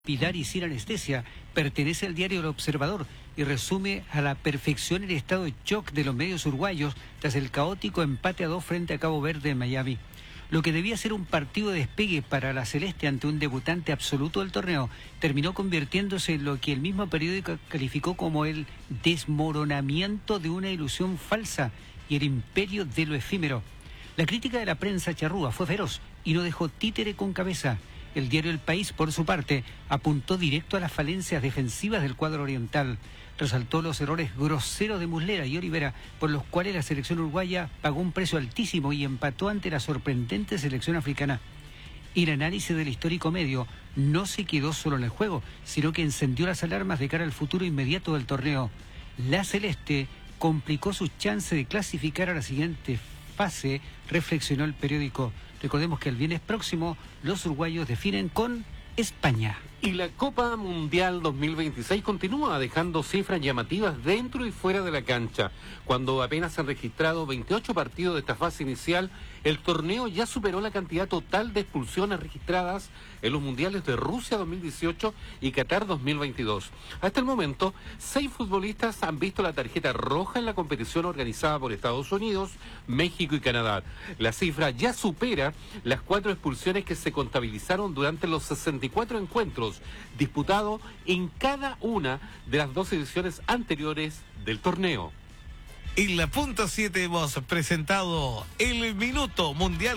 Pilar y sin anestesia, pertenece al diario El Observador y resume a la perfección el estado de shock de los medios uruguayos tras el caótico empate a 2 frente a Cabo Verde en Miami. Lo que debía ser un partido de despegue para la Celeste ante un debutante absoluto del torneo, terminó convirtiéndose en lo que el mismo periódico calificó como el desmoronamiento de una ilusión falsa y el imperio de lo efímero. La crítica de la prensa charrúa fue feroz y no dejó títere con cabeza. El diario El País, por su parte, apuntó directo a las falencias defensivas del cuadro oriental. Resaltó los errores groseros de Muslera y Olivera, por los cuales la selección uruguaya pagó un precio altísimo y empató ante la sorprendente selección africana. El análisis del histórico medio no se quedó solo en el juego, sino que encendió las alarmas de cara al futuro inmediato del torneo. La Celeste complicó sus chances de clasificar a la siguiente fase, reflexionó el periódico. Recordemos que el viernes próximo los uruguayos definen con España. Y la Copa Mundial 2026 continúa dejando cifras llamativas dentro y fuera de la cancha. Cuando apenas se han registrado 28 partidos de esta fase inicial, el torneo ya superó la cantidad total de expulsiones registradas en los mundiales de Rusia 2018 y Qatar 2022. Hasta el momento, 6 futbolistas han visto la tarjeta roja en la competición organizada por Estados Unidos, México y Canadá. La cifra ya supera las 4 expulsiones que se contabilizaron durante los 64 encuentros disputados en cada una de las 2 ediciones anteriores del torneo. En la punta 7 hemos presentado el Minuto Mundial.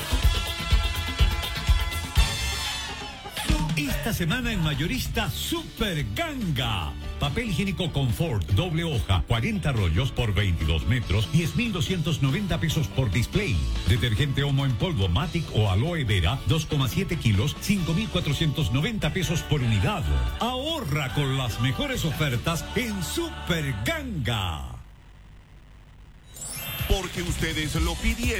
Esta semana en Mayorista Super Ganga. Papel higiénico Confort, doble hoja, 40 rollos por 22 metros, 10.290 pesos por display. Detergente Omo en polvo Matic o Aloe Vera, 2,7 kilos, 5.490 pesos por unidad. Ahorra con las mejores ofertas en Super Ganga. Porque ustedes lo pidieron.